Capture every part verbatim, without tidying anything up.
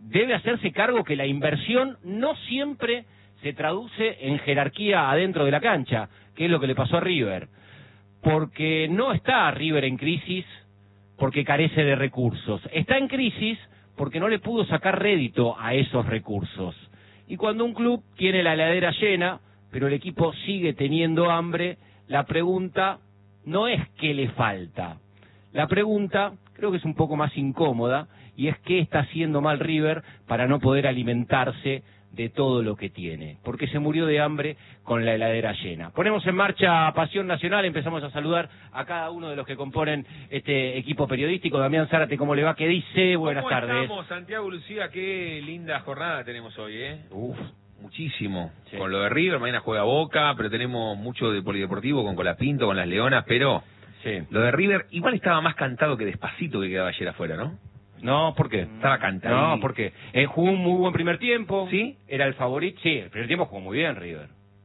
debe hacerse cargo que la inversión no siempre se traduce en jerarquía adentro de la cancha, que es lo que le pasó a River. Porque no está River en crisis porque carece de recursos. Está en crisis porque no le pudo sacar rédito a esos recursos. Y cuando un club tiene la heladera llena, pero el equipo sigue teniendo hambre, la pregunta no es qué le falta. La pregunta creo que es un poco más incómoda, y es qué está haciendo mal River para no poder alimentarse de todo lo que tiene, porque se murió de hambre con la heladera llena. Ponemos en marcha Pasión Nacional, empezamos a saludar a cada uno de los que componen este equipo periodístico. Damián Zárate, ¿cómo le va? ¿Qué dice? Buenas ¿Cómo tardes. estamos, Santiago, Lucía? Qué linda jornada tenemos hoy, ¿eh? Uf, muchísimo. Sí. Con lo de River, mañana juega Boca, pero tenemos mucho de polideportivo con Colapinto, con las Leonas, pero sí. Lo de River igual estaba más cantado que Despacito que quedaba ayer afuera, ¿no? No, ¿por qué? Estaba cantado. No, porque eh, jugó un muy buen primer tiempo. ¿Sí? Era el favorito. Sí, el primer tiempo jugó muy bien River.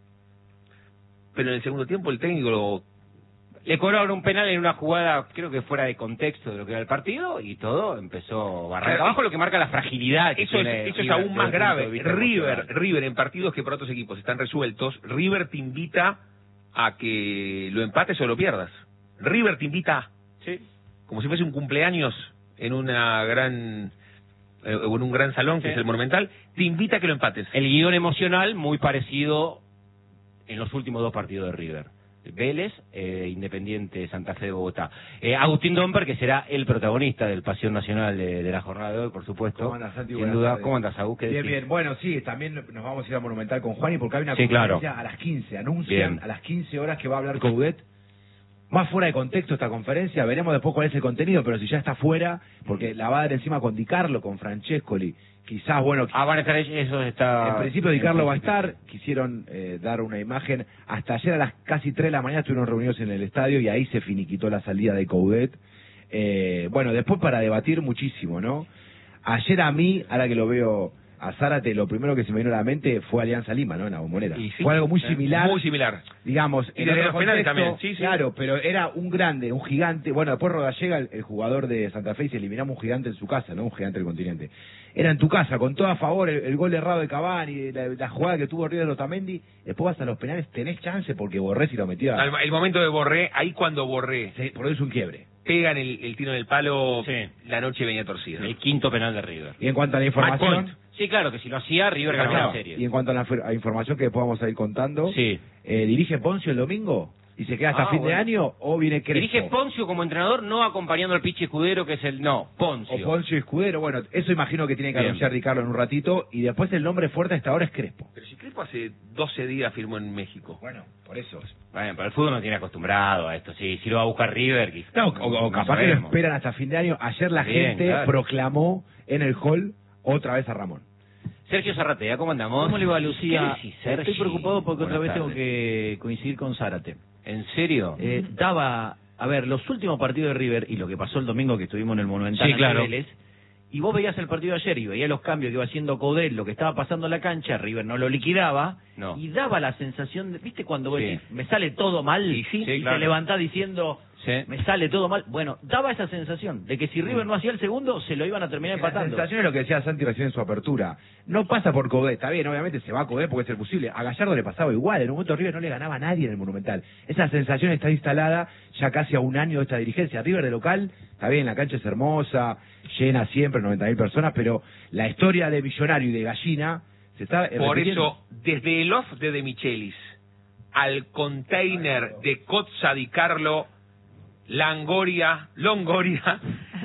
Pero en el segundo tiempo el técnico lo... Le cobraron un penal en una jugada, creo que fuera de contexto de lo que era el partido, y todo empezó barranca abajo, lo que marca la fragilidad. Que Eso es, tiene eso es River aún más desde el punto de grave. vista River, emocional. River en partidos que para otros equipos están resueltos, River te invita a que lo empates o lo pierdas. River te invita, Sí. como si fuese un cumpleaños en una gran eh, o en un gran salón, que Sí. es el Monumental, te invita a que lo empates. El guión emocional muy parecido en los últimos dos partidos de River. Vélez, eh, Independiente Santa Fe de Bogotá. Eh, Agustín Domper, que será el protagonista del Pasión Nacional de, de la jornada de hoy, por supuesto. ¿Cómo andas, Santi? Sin Buenas duda. tardes. ¿Cómo andas, Agus? ¿Qué Bien, decís? bien. Bueno, sí, también nos vamos a ir a Monumental con Juani porque hay una Sí, claro. conferencia a las quince. Anuncian Bien. a las quince horas que va a hablar Coudet. Más fuera de contexto esta conferencia, veremos después cuál es el contenido, pero si ya está fuera, porque la va a dar encima con Di Carlo, con Francescoli, quizás, bueno... Ah, van a estar ellos, eso está... En principio Di Carlo va a en principio. estar, quisieron eh, dar una imagen. Hasta ayer a las casi tres de la mañana estuvieron reunidos en el estadio y ahí se finiquitó la salida de Coudet. Eh, bueno, después para debatir muchísimo, ¿no? Ayer a mí, ahora que lo veo a Zárate, lo primero que se me vino a la mente fue Alianza Lima, ¿no? En la Bombonera. Y sí, fue algo muy eh, similar. Muy similar. Digamos, Y en desde otro los penales contexto, también, sí, sí. Claro, pero era un grande, un gigante. Bueno, después Rodallega, el, el jugador de Santa Fe, y se eliminamos un gigante en su casa, ¿no? Un gigante del continente. Era en tu casa, con todo a favor, el, el gol errado de Cavani, la, la jugada que tuvo River Otamendi. Después vas a los penales, tenés chance porque Borré si lo metía. Al- El momento de Borré, ahí cuando Borré Se produce un quiebre. pegan el, el tiro en el palo, Sí. la noche venía torcida. El quinto penal de River. Y en cuanto a la Match información... point. Sí, claro, que si lo hacía, River ganaba Claro, la serie. y en cuanto a la fer- a información que después vamos a ir contando, Sí. eh, ¿dirige Poncio el domingo? ¿Y se queda hasta Ah, fin de bueno. año o viene Crespo? Dirige Poncio como entrenador, no acompañando al Pichi Escudero, que es el... No, Poncio. O Poncio y Escudero, bueno, eso imagino que tiene que Bien. anunciar Di Carlo en un ratito, y después el nombre fuerte hasta ahora es Crespo. Pero si Crespo hace doce días firmó en México. Bueno, por eso. Bueno, pero el fútbol no tiene acostumbrado a esto. Sí, si lo va a buscar River... quizá- No, o, o no capaz que lo sabemos. esperan hasta fin de año. Ayer la Bien, gente claro. proclamó en el hall otra vez a Ramón. Sergio Zarratea, ¿cómo andamos? ¿Cómo le va, Lucía? ¿Qué decís, Sergi? Estoy preocupado porque otra Buenas vez tengo tardes. que coincidir con Zárate. ¿En serio? Eh, daba, a ver, los últimos partidos de River y lo que pasó el domingo que estuvimos en el Monumental Sí, ante claro. Vélez, y vos veías el partido de ayer y veías los cambios que iba haciendo Coudet, lo que estaba pasando en la cancha, River no lo liquidaba, No. y daba la sensación, de, ¿viste cuando vos Sí. decís, me sale todo mal? Y sí, sí, y claro. te levantás diciendo, Sí. me sale todo mal. Bueno, daba esa sensación de que si River no hacía el segundo, se lo iban a terminar La empatando. sensación es lo que decía Santi recién en su apertura. No pasa por Coudet, está bien, obviamente se va a Coudet porque es el posible. A Gallardo le pasaba igual, en un momento River no le ganaba a nadie en el Monumental. Esa sensación está instalada ya casi a un año de esta dirigencia. River de local, está bien, la cancha es hermosa, llena siempre, noventa mil personas, pero la historia de Millonario y de Gallina se está eh, Por repitiendo. eso, desde el off de De Michelis al container de Cozza Di Carlo, Langoria, Longoria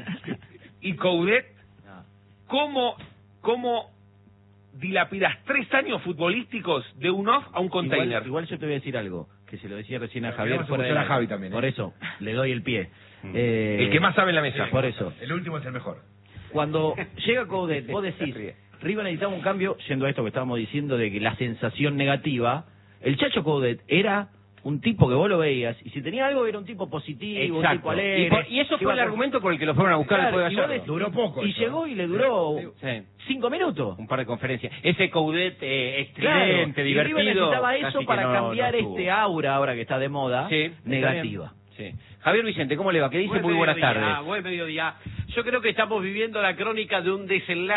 y Coudet, ¿cómo, ¿cómo dilapidas tres años futbolísticos de un off a un container? Igual, igual yo te voy a decir algo, que se lo decía recién a Pero Javier. vamos a fuera escuchar del a aire. Javi también, ¿eh? Por eso, le doy el pie. Mm. Eh, El que más sabe en la mesa. Por eso. El último es el mejor. Cuando llega Coudet, vos decís, River necesitaba un cambio, yendo a esto que estábamos diciendo de que la sensación negativa, el Chacho Coudet era un tipo que vos lo veías, y si tenía algo era un tipo positivo, un tipo Exacto. alegre. Y, por- y eso que fue iba el a- argumento por el que lo fueron a buscar Claro, después de y vos ayer. decís- Duró poco Y eso, llegó ¿eh? y le duró Sí. cinco minutos. Un par de conferencias. Ese Coudet eh, Claro, estridente, y divertido. River necesitaba eso casi que para no- cambiar no estuvo. este aura ahora que está de moda, Sí, está negativa. bien. Sí. Javier Vicente, ¿cómo le va? ¿Qué dice? Buen Muy buenas mediodía, tardes. Buen mediodía. Yo creo que estamos viviendo la crónica de un desenlace